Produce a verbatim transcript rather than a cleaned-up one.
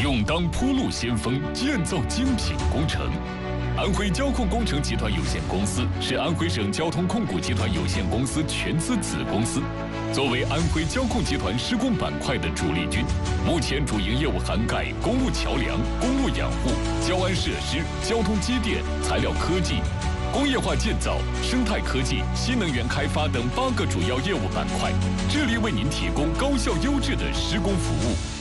勇当铺路先锋，建造精品工程。安徽交控工程集团有限公司是安徽省交通控股集团有限公司全资子公司，作为安徽交控集团施工板块的主力军，目前主营业务涵盖公路桥梁、公路养护、交安设施、交通机电、材料科技、工业化建造、生态科技、新能源开发等八个主要业务板块，致力为您提供高效优质的施工服务。